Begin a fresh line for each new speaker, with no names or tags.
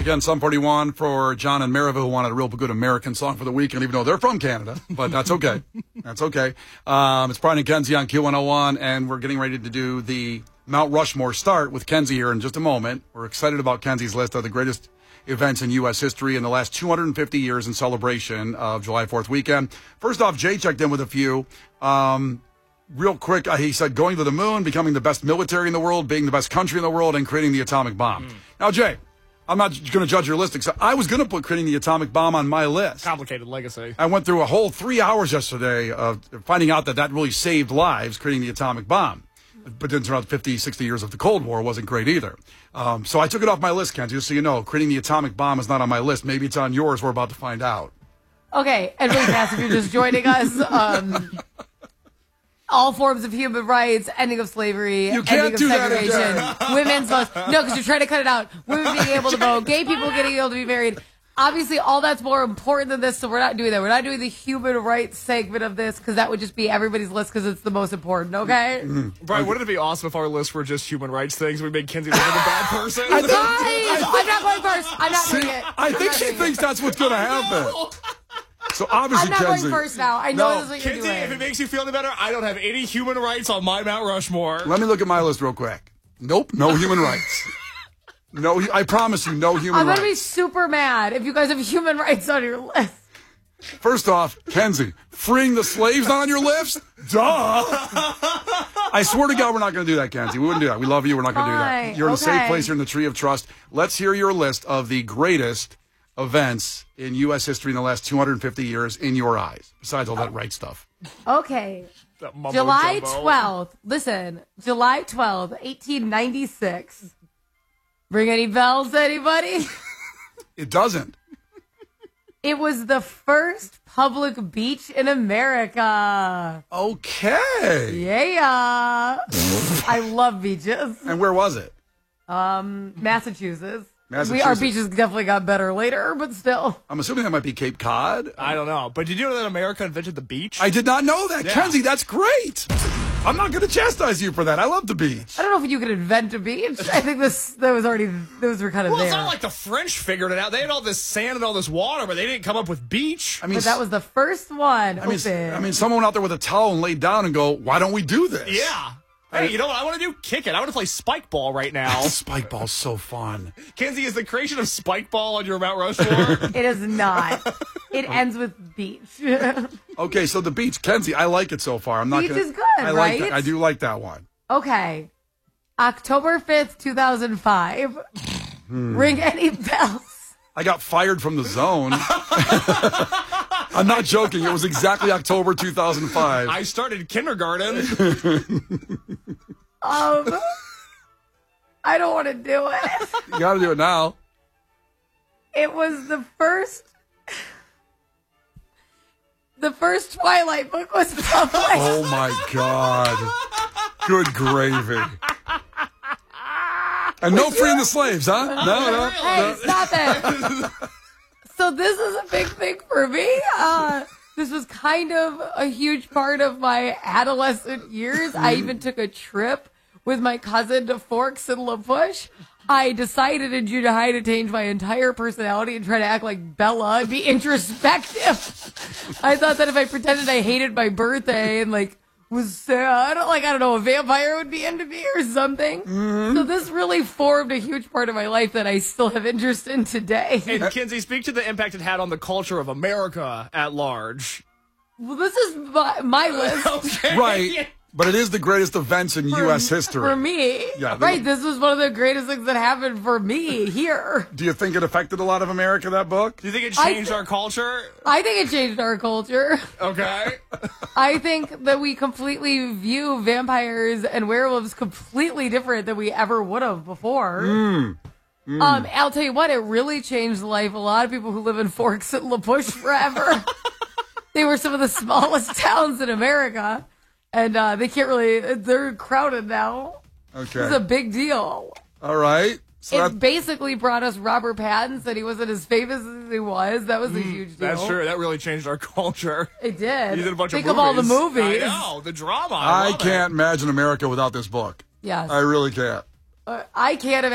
Again, Sum 41 for John and Maryville, who wanted a real good American song for the weekend, even though they're from Canada. But that's okay. That's okay. It's Brian and Kenzie on Q101, and we're getting ready to do the Mount Rushmore start with Kenzie here in just a moment. We're excited about Kenzie's list of the greatest events in U.S. history in the last 250 years in celebration of July 4th weekend. First off, Jay checked in with a few. Real quick, he said going to the moon, becoming the best military in the world, being the best country in the world, and creating the atomic bomb. Now, Jay, I'm not going to judge your list. I was going to put creating the atomic bomb on my list.
Complicated legacy.
I went through a whole 3 hours yesterday of finding out that really saved lives, creating the atomic bomb. But didn't turn out 50, 60 years of the Cold War wasn't great either. So I took it off my list, Kenzie, just so you know. Creating the atomic bomb is not on my list. Maybe it's on yours. We're about to find out.
Okay, and really fast, if you're just joining us, all forms of human rights, ending of slavery, ending of segregation, women's votes. No, because you're trying to cut it out. Women being able to vote, gay people getting able to be married. Obviously, all that's more important than this, so we're not doing that. We're not doing the human rights segment of this, because that would just be everybody's list, because it's the most important, okay?
Brian, wouldn't it be awesome if our list were just human rights things? We made Kenzie look like a bad person?
I'm not going first. I'm not doing it.
I think she thinks that's what's going to happen. So obviously,
I'm not
Kenzie,
going first now. I know this is what you're
Kenzie,
doing.
if it makes you feel any better, I don't have any human rights on my Mount Rushmore.
Let me look at my list real quick. Nope, no human rights. No, I promise you, no human
I'm
rights.
going to be super mad if you guys have human rights on your list.
First off, Kenzie, freeing the slaves not on your list? Duh! I swear to God, we're not going to do that, Kenzie. We wouldn't do that. We love you. We're not going to do that. You're in a safe place. You're in the tree of trust. Let's hear your list of the greatest events in U.S. history in the last 250 years in your eyes, besides all that right stuff.
Okay. July 12th. Listen, July 12th, 1896. Ring any bells to anybody?
It doesn't.
It was the first public beach in America.
Okay.
Yeah. I love beaches.
And where was it?
Massachusetts.
Massachusetts.
Our beaches definitely got better later, but still.
I'm assuming that might be Cape Cod.
I don't know. But did you know that America invented the beach?
I did not know that.
Yeah.
Kenzie, that's great. I'm not going to chastise you for that. I love the beach.
I don't know if you could invent a beach. I think those were kind of
Well,
there.
it's not like the French figured it out. They had all this sand and all this water, but they didn't come up with beach.
I mean,
but that was the first one.
I mean, someone out there with a towel and laid down and go, why don't we do this?
Yeah. Hey, you know what I want to do? Kick it. I want to play spike ball right now.
Spike ball's so fun.
Kenzie, is the creation of spike ball on your Mount Rushmore?
It is not. It ends with beach.
Okay, so the beach, Kenzie, I like it so far.
Beach is good,
I like
right?
that. I do like that one.
Okay. October 5th, 2005. Ring any bells.
I got fired from the zone. I'm not joking. It was exactly October 2005.
I started kindergarten.
I don't want to do it.
You got to do it now.
It was the first Twilight book was published.
Oh, my God. Good gravy. And no freeing the slaves, huh? No.
Hey, stop it. So this is a big thing for me. This was kind of a huge part of my adolescent years. I even took a trip with my cousin to Forks and La Push. I decided in junior high to change my entire personality and try to act like Bella and be introspective. I thought that if I pretended I hated my birthday and was sad, I don't know, a vampire would be into me or something. So this really formed a huge part of my life that I still have interest in today.
And Kenzie, speak to the impact it had on the culture of America at large.
Well, this is my list.
Okay.
Right. But it is the greatest events in U.S. history.
For me.
Yeah,
right, this was one of the greatest things that happened for me here.
Do you think it affected a lot of America, that book?
Do you think it changed our culture?
I think it changed our culture.
Okay.
I think that we completely view vampires and werewolves completely different than we ever would have before. I'll tell you what, it really changed the life of a lot of people who live in Forks and La Push forever. They were some of the smallest towns in America. And they can't really, they're crowded now.
Okay.
It's a big deal.
All right. So
it basically brought us Robert Pattinson. He wasn't as famous as he was. That was a huge deal.
That's true. That really changed our culture.
It did.
You did a bunch
Think
of movies.
of all the movies.
I know. The drama.
I can't imagine America without this book.
Yes.
I really can't.
I can't imagine